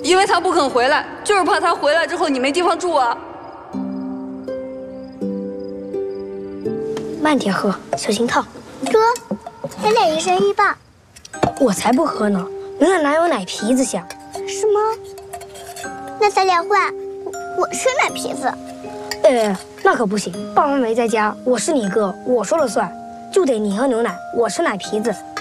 因为他不肯回来，就是怕他回来之后你没地方住啊。 慢点喝，小心烫。 哥，咱俩一人一半。 我才不喝呢，牛奶哪有奶皮子香？ 是吗？那咱俩换，我吃奶皮子。 那可不行，爸妈没在家，我是你哥，我说了算，就得你喝牛奶，我吃奶皮子。